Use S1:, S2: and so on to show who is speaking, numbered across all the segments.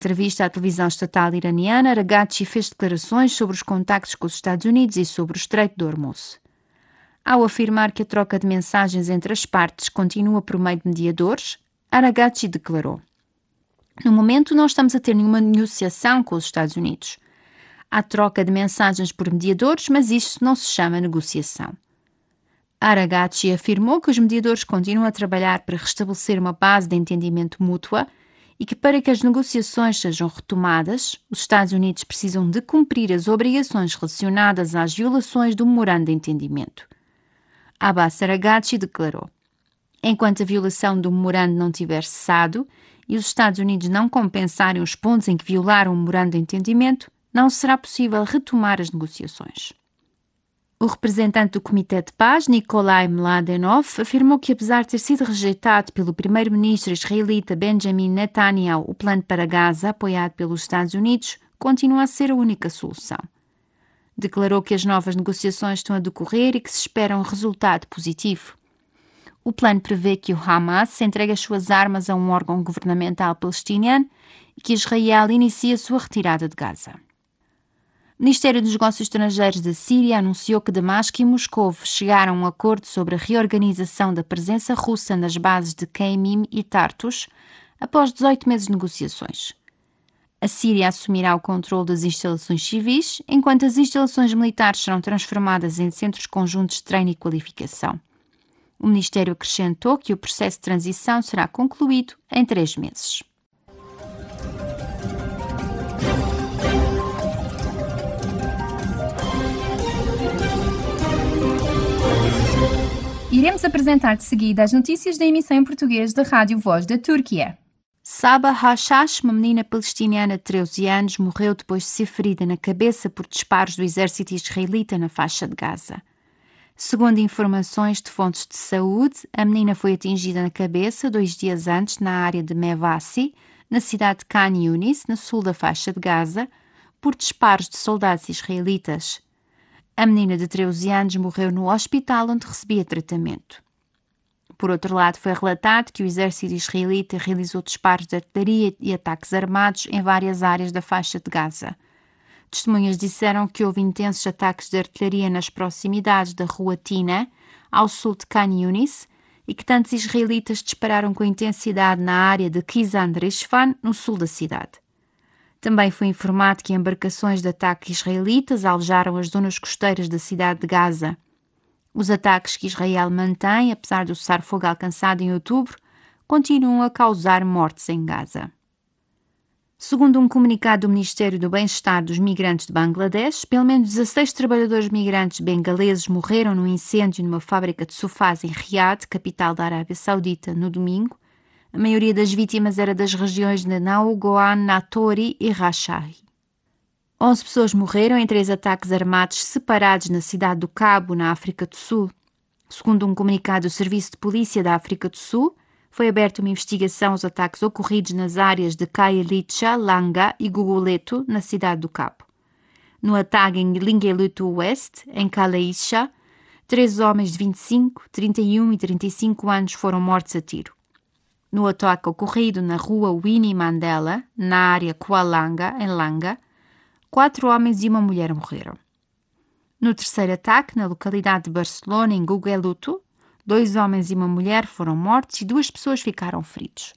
S1: Entrevista à televisão estatal iraniana, Araghchi fez declarações sobre os contactos com os Estados Unidos e sobre o Estreito de Hormuz. Ao afirmar que a troca de mensagens entre as partes continua por meio de mediadores, Araghchi declarou: "No momento não estamos a ter nenhuma negociação com os Estados Unidos. Há troca de mensagens por mediadores, mas isto não se chama negociação." Araghchi afirmou que os mediadores continuam a trabalhar para restabelecer uma base de entendimento mútua e que, para que as negociações sejam retomadas, os Estados Unidos precisam de cumprir as obrigações relacionadas às violações do memorando de entendimento. Abbas Araghchi declarou: "Enquanto a violação do memorando não tiver cessado e os Estados Unidos não compensarem os pontos em que violaram o memorando de entendimento, não será possível retomar as negociações." O representante do Comitê de Paz, Nikolai Mladenov, afirmou que, apesar de ter sido rejeitado pelo primeiro-ministro israelita Benjamin Netanyahu o plano para Gaza, apoiado pelos Estados Unidos, continua a ser a única solução. Declarou que as novas negociações estão a decorrer e que se espera um resultado positivo. O plano prevê que o Hamas entregue as suas armas a um órgão governamental palestiniano e que Israel inicie a sua retirada de Gaza. O Ministério dos Negócios Estrangeiros da Síria anunciou que Damasco e Moscou chegaram a um acordo sobre a reorganização da presença russa nas bases de Keimim e Tartus após 18 meses de negociações. A Síria assumirá o controle das instalações civis, enquanto as instalações militares serão transformadas em centros conjuntos de treino e qualificação. O Ministério acrescentou que o processo de transição será concluído em 3 meses.
S2: Iremos apresentar de seguida as notícias da emissão em português da Rádio Voz da Turquia.
S1: Sabah Hashash, uma menina palestiniana de 13 anos, morreu depois de ser ferida na cabeça por disparos do exército israelita na faixa de Gaza. Segundo informações de fontes de saúde, a menina foi atingida na cabeça 2 dias antes na área de Mevassi, na cidade de Khan Yunis, no sul da faixa de Gaza, por disparos de soldados israelitas. A menina de 13 anos morreu no hospital onde recebia tratamento. Por outro lado, foi relatado que o exército israelita realizou disparos de artilharia e ataques armados em várias áreas da faixa de Gaza. Testemunhas disseram que houve intensos ataques de artilharia nas proximidades da rua Tina, ao sul de Khan Yunis, e que tantos israelitas dispararam com intensidade na área de Kizan Rishvan, no sul da cidade. Também foi informado que embarcações de ataque israelitas alojaram as zonas costeiras da cidade de Gaza. Os ataques que Israel mantém, apesar do cessar-fogo alcançado em outubro, continuam a causar mortes em Gaza. Segundo um comunicado do Ministério do Bem-Estar dos Migrantes de Bangladesh, pelo menos 16 trabalhadores migrantes bengaleses morreram num incêndio numa fábrica de sofás em Riad, capital da Arábia Saudita, no domingo. A maioria das vítimas era das regiões de Naugoan, Natori e Rajshahi. 11 pessoas morreram em 3 ataques armados separados na cidade do Cabo, na África do Sul. Segundo um comunicado do Serviço de Polícia da África do Sul, foi aberta uma investigação aos ataques ocorridos nas áreas de Khayelitsha, Langa e Guguleto, na cidade do Cabo. No ataque em Lingueluto Oeste, em Kaleisha, 3 homens de 25, 31 e 35 anos foram mortos a tiro. No ataque ocorrido na rua Winnie Mandela, na área Kualanga, em Langa, 4 homens e uma mulher morreram. No terceiro ataque, na localidade de Barcelona, em Gugueluto, 2 homens e uma mulher foram mortos e 2 pessoas ficaram feridos.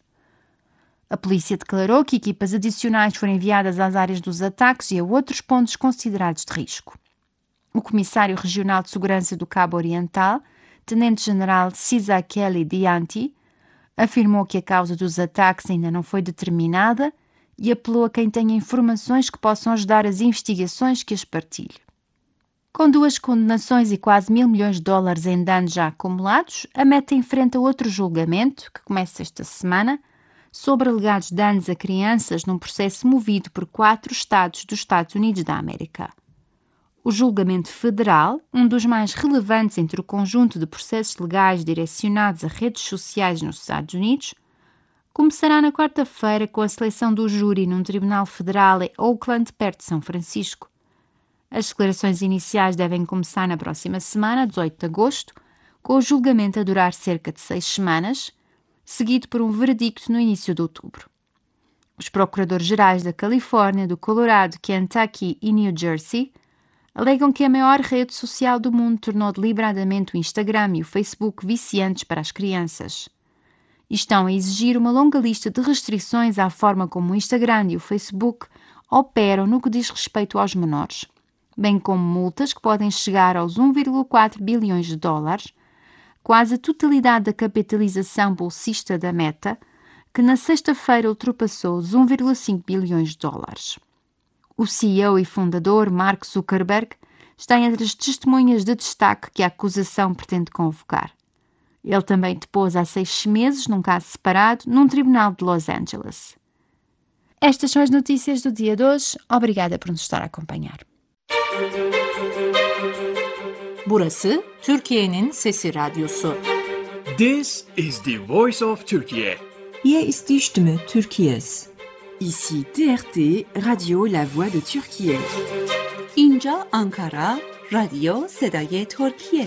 S1: A polícia declarou que equipas adicionais foram enviadas às áreas dos ataques e a outros pontos considerados de risco. O comissário regional de segurança do Cabo Oriental, tenente-general Cisa Kelly Dianti, afirmou que a causa dos ataques ainda não foi determinada e apelou a quem tenha informações que possam ajudar as investigações que as partilhe. Com 2 condenações e quase $1.000 milhões em danos já acumulados, a Meta enfrenta outro julgamento, que começa esta semana, sobre alegados danos a crianças num processo movido por 4 estados dos Estados Unidos da América. O julgamento federal, um dos mais relevantes entre o conjunto de processos legais direcionados a redes sociais nos Estados Unidos, começará na quarta-feira com a seleção do júri num tribunal federal em Oakland, perto de São Francisco. As declarações iniciais devem começar na próxima semana, 18 de agosto, com o julgamento a durar cerca de 6 semanas, seguido por um veredicto no início de outubro. Os procuradores-gerais da Califórnia, do Colorado, Kentucky e New Jersey alegam que a maior rede social do mundo tornou deliberadamente o Instagram e o Facebook viciantes para as crianças. E estão a exigir uma longa lista de restrições à forma como o Instagram e o Facebook operam no que diz respeito aos menores, bem como multas que podem chegar aos 1,4 bilhões de dólares, quase a totalidade da capitalização bolsista da Meta, que na sexta-feira ultrapassou os 1,5 bilhões de dólares. O CEO e fundador, Mark Zuckerberg, está entre as testemunhas de destaque que a acusação pretende convocar. Ele também depôs há 6 meses, num caso separado, num tribunal de Los Angeles. Estas são as notícias do dia de hoje. Obrigada por nos estar a acompanhar.
S3: Burası Türkiye'nin Sesi Radyosu.
S4: This is the voice of Turkey.
S5: Hier ist die Stimme Türkiye's.
S6: Ici TRT, Radio La Voix de Türkiye.
S5: اینجا Ankara, راديو صدای ترکیه.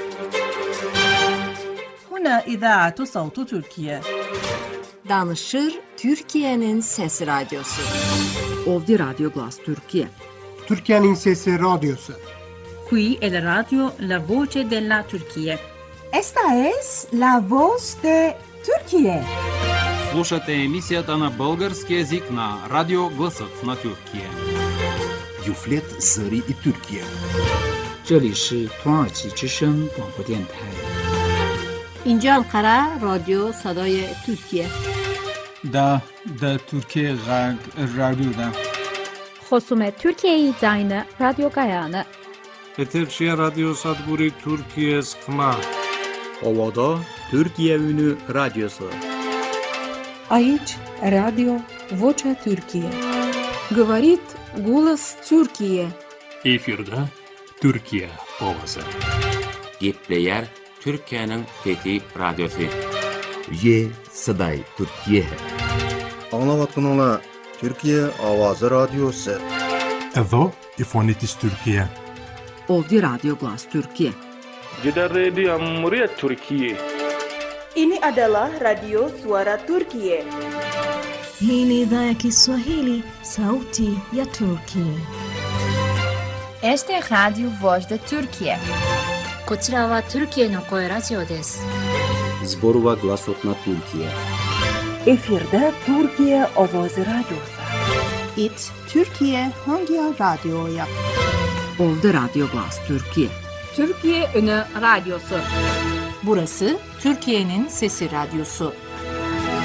S7: هنا إذاعة صوت تركيا.
S3: Danışır Türkiye'nin Sesi Radyosu.
S6: Ovdi Radio Glas Türkiye.
S8: Türkiye'nin Sesi Radyosu.
S7: Qui è la radio La Voce della Turchia.
S9: Esta es La Voz de Turquía.
S10: Слушате емисията на български език на Радио Гласът на Тюркия.
S11: Юфлет Зари и Türkiye.
S12: 这里是土耳其之声广播电台。
S13: اینجا انقره رادیو صدای ترکیه.
S14: دا Türkiye رادیو
S15: خصوم ترکیه زاین رادیو گایانه.
S16: Eterşehir Radyo Sadburi Türkiye Sıkma.
S17: Ovada Türkiye Ünü Radyosu.
S18: Aici Radio Vocea Türkiye.
S19: Говорит голос Türkiye.
S20: Efirde Türkiye Ovası.
S21: Gepleyer Türkiye'nin Fethi Radyosu.
S22: Ye Saday Türkiye.
S23: Anlavatkanlar Türkiye Avazı Radyosu.
S24: Evo İfonitis Türkiye.
S6: Ovdi Radio Glas Türkiye.
S25: Jeddah Radio Muryat Türkiye.
S26: Ini adalah Radio Suara Turkiye.
S27: Hii ni idhaa ya Kiswahili, Sauti ya Turkiye.
S2: Esta é Radio Voz da Turkiye.
S28: こちらはトルキエの声ラジオです。
S17: Zborova Glasot na Türkiye.
S26: Efirde Türkiye Ovoz Radyosu.
S29: It Türkiye Hangi Radyo'ya?
S6: Ovdi Radio Glas Türkiye.
S3: Türkiye Ünü Radyosu. Burası Türkiye'nin Sesi Radyosu.